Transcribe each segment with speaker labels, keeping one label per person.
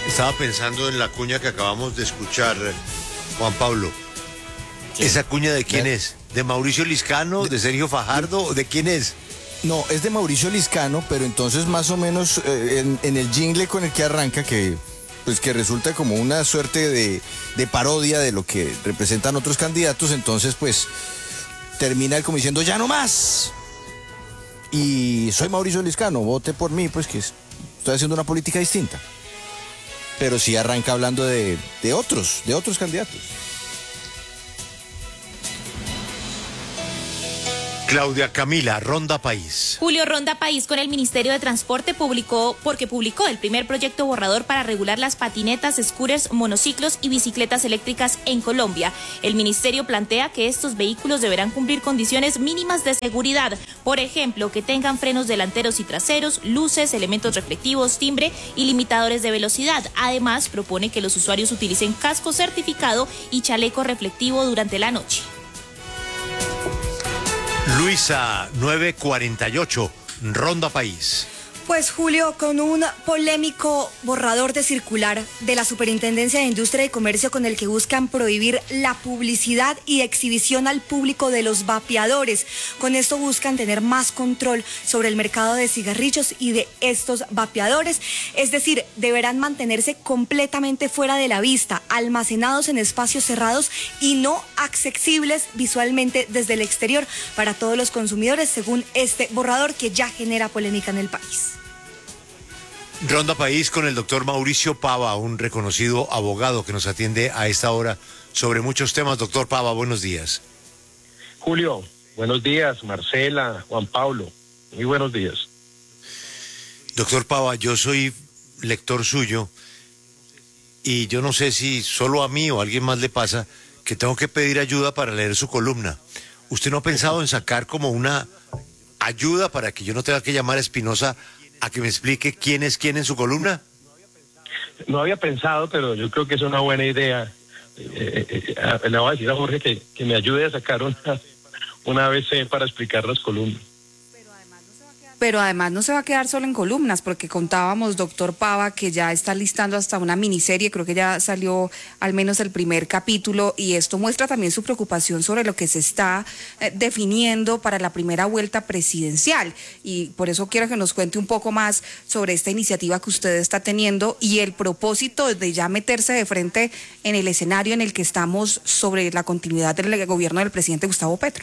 Speaker 1: Estaba pensando en la cuña que acabamos de escuchar, Juan Pablo.
Speaker 2: Sí.
Speaker 1: ¿Esa cuña de quién es? ¿De Mauricio Liscano? ¿De Sergio Fajardo? ¿O de quién es?
Speaker 2: No, es de Mauricio Liscano, pero entonces más o menos en el jingle con el que arranca, que resulta como una suerte de parodia de lo que representan otros candidatos, entonces pues termina él como diciendo, ¡ya no más! Y soy Mauricio Liscano, vote por mí, pues que estoy haciendo una política distinta. Pero sí arranca hablando de otros candidatos.
Speaker 1: Claudia Camila, Ronda País.
Speaker 3: Julio, Ronda País con el Ministerio de Transporte publicó el primer proyecto borrador para regular las patinetas, scooters, monociclos y bicicletas eléctricas en Colombia. El ministerio plantea que estos vehículos deberán cumplir condiciones mínimas de seguridad, por ejemplo, que tengan frenos delanteros y traseros, luces, elementos reflectivos, timbre y limitadores de velocidad. Además, propone que los usuarios utilicen casco certificado y chaleco reflectivo durante la noche.
Speaker 1: Luisa, 948, Ronda País.
Speaker 4: Pues Julio, con un polémico borrador de circular de la Superintendencia de Industria y Comercio con el que buscan prohibir la publicidad y exhibición al público de los vapeadores. Con esto buscan tener más control sobre el mercado de cigarrillos y de estos vapeadores. Es decir, deberán mantenerse completamente fuera de la vista, almacenados en espacios cerrados y no accesibles visualmente desde el exterior para todos los consumidores, según este borrador que ya genera polémica en el país.
Speaker 1: Ronda País con el doctor Mauricio Pava, un reconocido abogado que nos atiende a esta hora sobre muchos temas. Doctor Pava, buenos días.
Speaker 5: Julio, buenos días. Marcela, Juan Pablo, muy buenos días.
Speaker 1: Doctor Pava, yo soy lector suyo y yo no sé si solo a mí o a alguien más le pasa que tengo que pedir ayuda para leer su columna. ¿Usted no ha pensado en sacar como una ayuda para que yo no tenga que llamar a Espinosa a que me explique quién es quién en su columna?
Speaker 5: No había pensado, pero yo creo que es una buena idea. Le voy a decir a Jorge que me ayude a sacar una ABC para explicar las columnas.
Speaker 6: Pero además no se va a quedar solo en columnas, porque contábamos, doctor Pava, que ya está listando hasta una miniserie, creo que ya salió al menos el primer capítulo, y esto muestra también su preocupación sobre lo que se está definiendo para la primera vuelta presidencial. Y por eso quiero que nos cuente un poco más sobre esta iniciativa que usted está teniendo y el propósito de ya meterse de frente en el escenario en el que estamos sobre la continuidad del gobierno del presidente Gustavo Petro.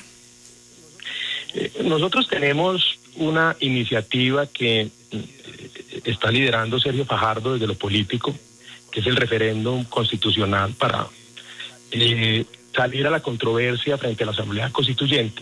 Speaker 5: Nosotros tenemos una iniciativa que está liderando Sergio Fajardo desde lo político, que es el referéndum constitucional para salir a la controversia frente a la Asamblea Constituyente,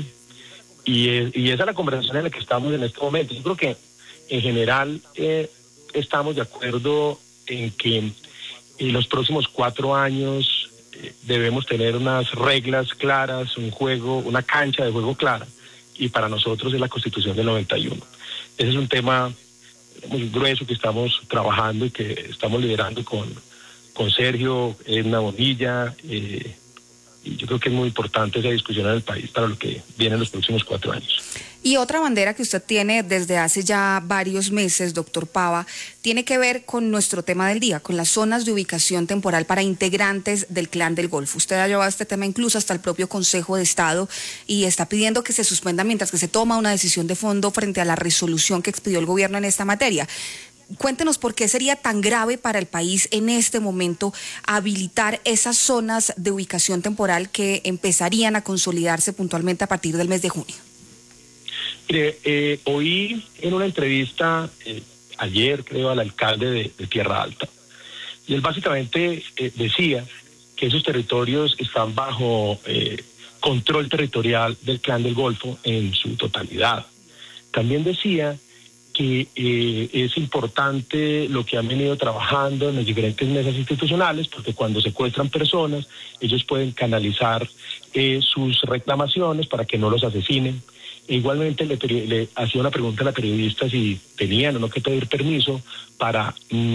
Speaker 5: y esa es la conversación en la que estamos en este momento. Yo creo que en general estamos de acuerdo en que en los próximos 4 años debemos tener unas reglas claras, un juego, una cancha de juego clara, y para nosotros es la Constitución del 91. Ese es un tema muy grueso que estamos trabajando y que estamos liderando con Sergio, Edna Bonilla, y yo creo que es muy importante esa discusión en el país para lo que viene en los próximos 4 años.
Speaker 6: Y otra bandera que usted tiene desde hace ya varios meses, doctor Pava, tiene que ver con nuestro tema del día, con las zonas de ubicación temporal para integrantes del Clan del Golfo. Usted ha llevado este tema incluso hasta el propio Consejo de Estado y está pidiendo que se suspenda mientras que se toma una decisión de fondo frente a la resolución que expidió el gobierno en esta materia. Cuéntenos por qué sería tan grave para el país en este momento habilitar esas zonas de ubicación temporal que empezarían a consolidarse puntualmente a partir del mes de junio.
Speaker 5: Mire, oí en una entrevista ayer, creo, al alcalde de Tierra Alta, y él básicamente decía que esos territorios están bajo control territorial del Clan del Golfo en su totalidad. También decía que es importante lo que han venido trabajando en las diferentes mesas institucionales, porque cuando secuestran personas, ellos pueden canalizar sus reclamaciones para que no los asesinen. Igualmente le hacía una pregunta a la periodista si tenían o no que pedir permiso para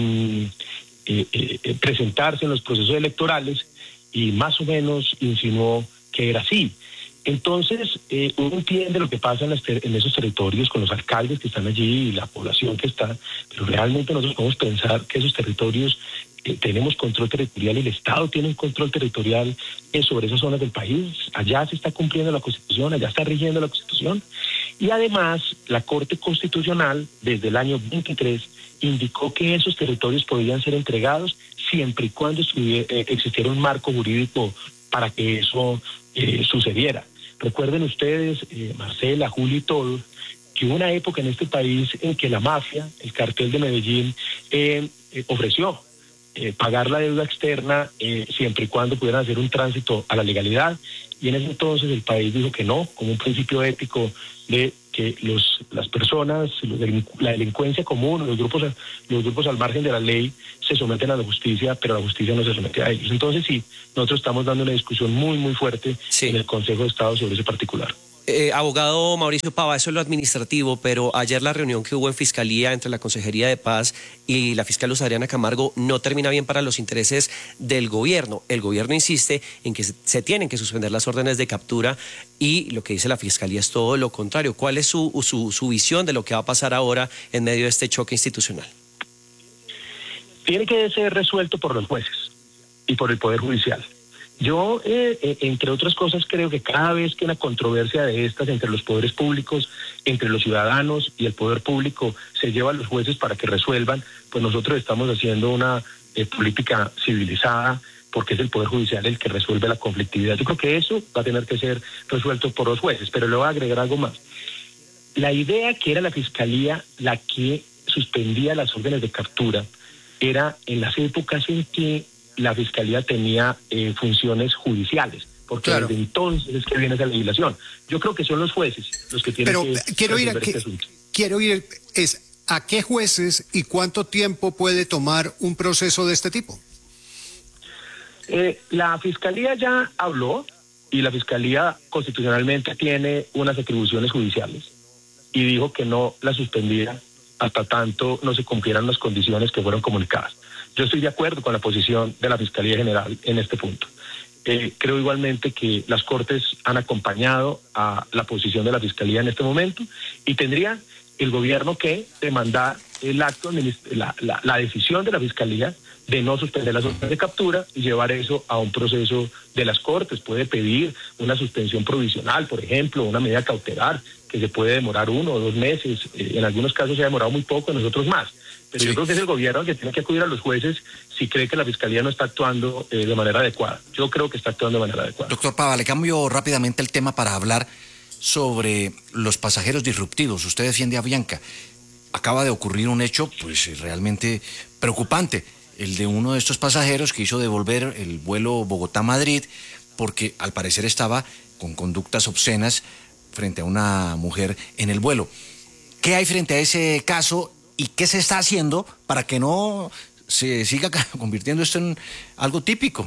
Speaker 5: presentarse en los procesos electorales, y más o menos insinuó que era así. Entonces, uno entiende lo que pasa en esos territorios con los alcaldes que están allí y la población que está, pero realmente nosotros podemos pensar que esos territorios tenemos control territorial, el Estado tiene un control territorial sobre esas zonas del país. Allá se está cumpliendo la Constitución, allá está rigiendo la Constitución. Y además, la Corte Constitucional, desde el año 23, indicó que esos territorios podían ser entregados siempre y cuando existiera un marco jurídico para que eso sucediera. Recuerden ustedes, Marcela, Julio y todos, que hubo una época en este país en que la mafia, el cartel de Medellín, ofreció pagar la deuda externa siempre y cuando pudieran hacer un tránsito a la legalidad, y en ese entonces el país dijo que no, como un principio ético de que las personas, la delincuencia común, los grupos al margen de la ley se someten a la justicia, pero la justicia no se somete a ellos. Entonces sí, nosotros estamos dando una discusión muy, muy fuerte en el Consejo de Estado sobre ese particular.
Speaker 7: Abogado Mauricio Pava, eso es lo administrativo, pero ayer la reunión que hubo en Fiscalía entre la Consejería de Paz y la fiscal Luz Adriana Camargo no termina bien para los intereses del gobierno. El gobierno insiste en que se tienen que suspender las órdenes de captura y lo que dice la Fiscalía es todo lo contrario. ¿Cuál es su visión de lo que va a pasar ahora en medio de este choque institucional?
Speaker 5: Tiene que ser resuelto por los jueces y por el Poder Judicial. Yo, entre otras cosas, creo que cada vez que una controversia de estas entre los poderes públicos, entre los ciudadanos y el poder público se lleva a los jueces para que resuelvan, pues nosotros estamos haciendo una política civilizada, porque es el Poder Judicial el que resuelve la conflictividad. Yo creo que eso va a tener que ser resuelto por los jueces, pero le voy a agregar algo más. La idea que era la Fiscalía la que suspendía las órdenes de captura era en las épocas en que la Fiscalía tenía funciones judiciales, porque claro, desde entonces es que viene esa legislación. Yo creo que son los jueces los que tienen que resolver este asunto.
Speaker 8: Quiero ir a qué jueces y cuánto tiempo puede tomar un proceso de este tipo.
Speaker 5: La Fiscalía ya habló y la Fiscalía constitucionalmente tiene unas atribuciones judiciales y dijo que no la suspendía hasta tanto no se cumplieran las condiciones que fueron comunicadas. Yo estoy de acuerdo con la posición de la Fiscalía General en este punto. Creo igualmente que las Cortes han acompañado a la posición de la Fiscalía en este momento y tendría el gobierno que demandar el acto, la decisión de la Fiscalía de no suspender las órdenes de captura y llevar eso a un proceso de las Cortes. Puede pedir una suspensión provisional, por ejemplo, una medida cautelar que se puede demorar 1 o 2 meses. En algunos casos se ha demorado muy poco, en los otros más. Pero sí, yo creo que es el gobierno el que tiene que acudir a los jueces si cree que la Fiscalía no está actuando de manera adecuada. Yo creo que está actuando de manera adecuada.
Speaker 9: Doctor Pava, le cambio rápidamente el tema para hablar sobre los pasajeros disruptivos. Usted defiende a Avianca. Acaba de ocurrir un hecho pues realmente preocupante, el de uno de estos pasajeros que hizo devolver el vuelo Bogotá-Madrid porque al parecer estaba con conductas obscenas frente a una mujer en el vuelo. ¿Qué hay frente a ese caso y qué se está haciendo para que no se siga convirtiendo esto en algo típico?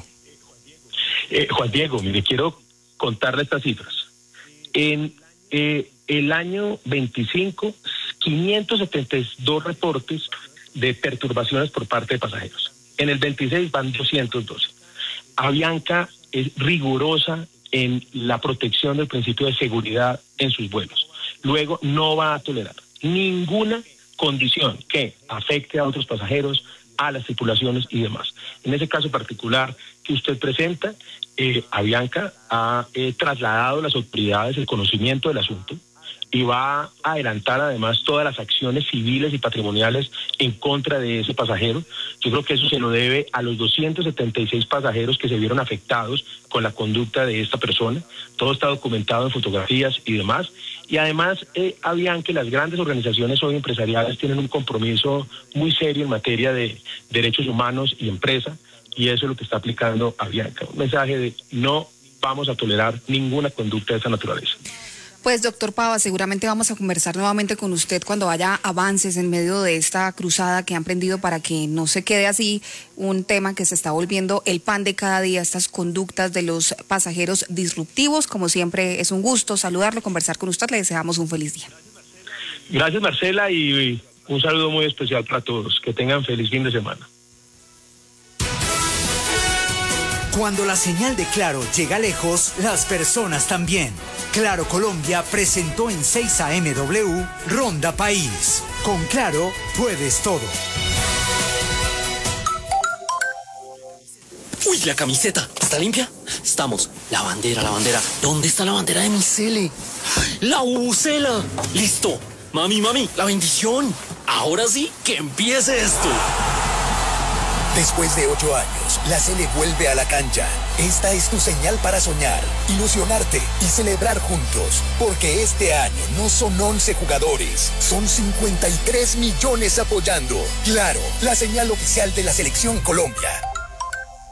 Speaker 5: Juan Diego, mire, quiero contarle estas cifras. En el año 25, 572 reportes de perturbaciones por parte de pasajeros. En el 26 van 212. Avianca es rigurosa en la protección del principio de seguridad en sus vuelos. Luego, no va a tolerar ninguna condición que afecte a otros pasajeros, a las tripulaciones y demás. En ese caso particular que usted presenta, Avianca ha trasladado a las autoridades el conocimiento del asunto y va a adelantar además todas las acciones civiles y patrimoniales en contra de ese pasajero. Yo creo que eso se lo debe a los 276 pasajeros que se vieron afectados con la conducta de esta persona. Todo está documentado en fotografías y demás. Y además, Avianca y las grandes organizaciones hoy empresariales tienen un compromiso muy serio en materia de derechos humanos y empresa, y eso es lo que está aplicando Avianca. Un mensaje de no vamos a tolerar ninguna conducta de esa naturaleza.
Speaker 6: Pues doctor Pava, seguramente vamos a conversar nuevamente con usted cuando haya avances en medio de esta cruzada que han prendido para que no se quede así un tema que se está volviendo el pan de cada día, estas conductas de los pasajeros disruptivos. Como siempre es un gusto saludarlo, conversar con usted, le deseamos un feliz día.
Speaker 5: Gracias Marcela y un saludo muy especial para todos, que tengan feliz fin de semana.
Speaker 10: Cuando la señal de Claro llega lejos, las personas también. Claro Colombia presentó en 6 AMW Ronda País. Con Claro puedes todo.
Speaker 11: ¿Y la camiseta? ¿Está limpia? Estamos. La bandera. ¿Dónde está la bandera de mi Cele? ¡La bubucela! ¡Listo! Mami, la bendición. Ahora sí, que empiece esto.
Speaker 12: Después de 8 años, la Cele vuelve a la cancha. Esta es tu señal para soñar, ilusionarte y celebrar juntos. Porque este año no son 11 jugadores, son 53 millones apoyando. Claro, la señal oficial de la Selección Colombia.